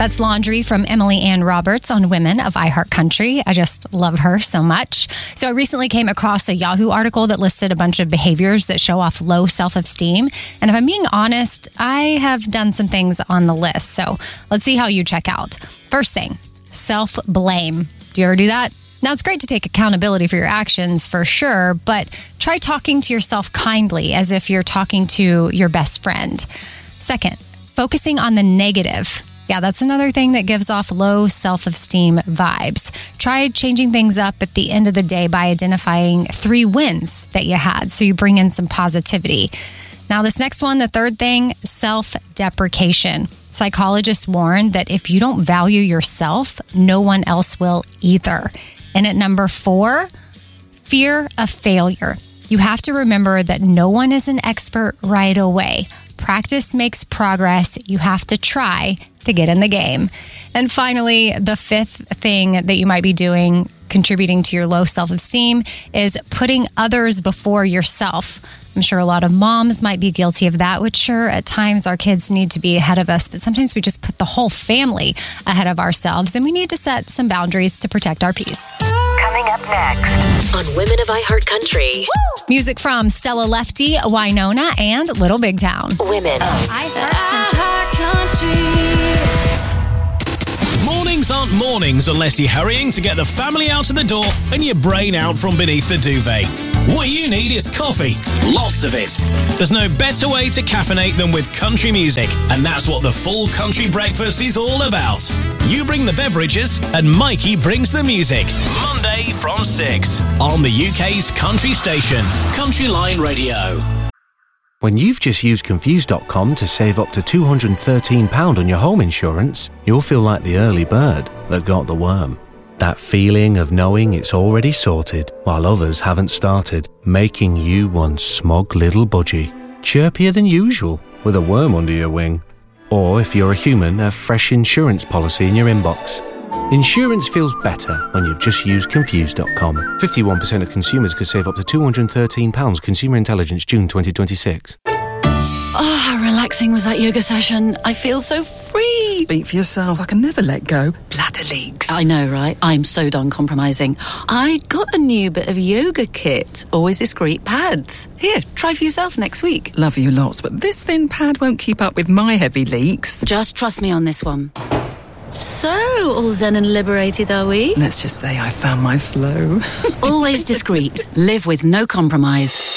That's Laundry from Emily Ann Roberts on Women of iHeartCountry. I just love her so much. So I recently came across a Yahoo article that listed a bunch of behaviors that show off low self-esteem. And if I'm being honest, I have done some things on the list. So let's see how you check out. First thing, self-blame. Do you ever do that? Now, it's great to take accountability for your actions, for sure, but try talking to yourself kindly as if you're talking to your best friend. Second, focusing on the negative. Yeah, that's another thing that gives off low self-esteem vibes. Try changing things up at the end of the day by identifying 3 wins that you had, so you bring in some positivity. Now, this next one, the third thing, self-deprecation. Psychologists warn that if you don't value yourself, no one else will either. And at number 4, fear of failure. You have to remember that no one is an expert right away. Practice makes progress. You have to try to get in the game. And finally, the 5th thing that you might be doing contributing to your low self-esteem is putting others before yourself. I'm sure a lot of moms might be guilty of that, which sure, at times our kids need to be ahead of us, but sometimes we just put the whole family ahead of ourselves, and we need to set some boundaries to protect our peace. Coming up next on Women of iHeartCountry. Music from Stella Lefty, Winona, and Little Big Town. Women of iHeartCountry. Mornings aren't mornings unless you're hurrying to get the family out of the door and your brain out from beneath the duvet. What you need is coffee. Lots of it. There's no better way to caffeinate than with country music, and that's what the full country breakfast is all about. You bring the beverages, and Mikey brings the music. Monday from 6 on the UK's country station, Country Line Radio. When you've just used Confused.com to save up to £213 on your home insurance, you'll feel like the early bird that got the worm. That feeling of knowing it's already sorted while others haven't started, making you one smug little budgie, chirpier than usual with a worm under your wing. Or if you're a human, a fresh insurance policy in your inbox. Insurance feels better when you've just used Confused.com. 51% of consumers could save up to £213. Consumer Intelligence, June 2026. Oh, how relaxing was that yoga session. I feel so free. Speak for yourself. I can never let go. Bladder leaks. I know, right? I'm so done compromising. I got a new bit of yoga kit. Always discreet pads. Here, try for yourself next week. Love you lots, but this thin pad won't keep up with my heavy leaks. Just trust me on this one. So, all zen and liberated, are we? Let's just say I found my flow. Always discreet. Live with no compromise.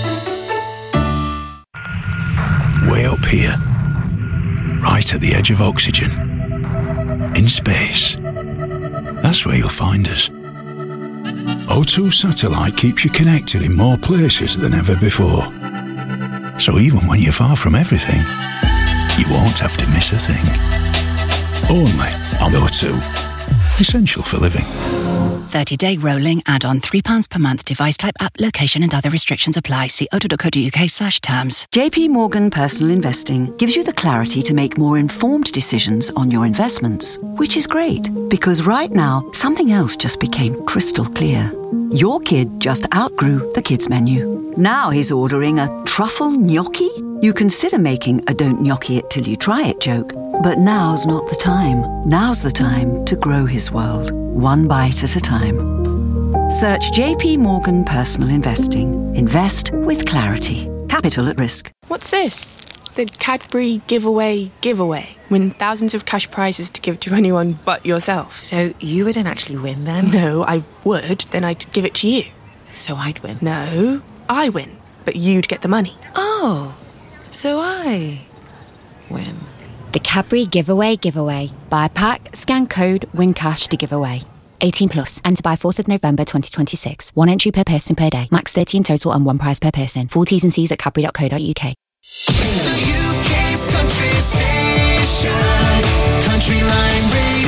Way up here, right at the edge of oxygen, in space. That's where you'll find us. O2 Satellite keeps you connected in more places than ever before. So even when you're far from everything, you won't have to miss a thing. Only on O2. Essential for living. 30-day rolling add-on, £3 per month. Device type, app, location and other restrictions apply. See o2.co.uk/terms. JP Morgan Personal Investing gives you the clarity to make more informed decisions on your investments, which is great because right now something else just became crystal clear. Your kid just outgrew the kids menu. Now he's ordering a truffle gnocchi. You consider making a don't gnocchi it till you try it joke, but now's not the time. Now's the time to grow his world, one bite at a time. Search JP Morgan Personal Investing. Invest with clarity. Capital at risk. What's this? The Cadbury giveaway. Win thousands of cash prizes to give to anyone but yourself. So you wouldn't actually win then? No, I would. Then I'd give it to you. So I'd win? No, I win. But you'd get the money. Oh, so I win. The Cadbury Giveaway. Buy a pack, scan code, win cash to give away. 18 plus. Enter by 4th of November 2026. One entry per person per day. Max 30 in total and one prize per person. Full T's and C's at cadbury.co.uk. The UK's country station, Country Line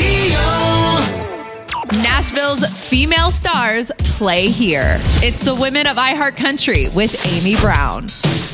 Radio. Nashville's female stars play here. It's the Women of iHeartCountry with Amy Brown.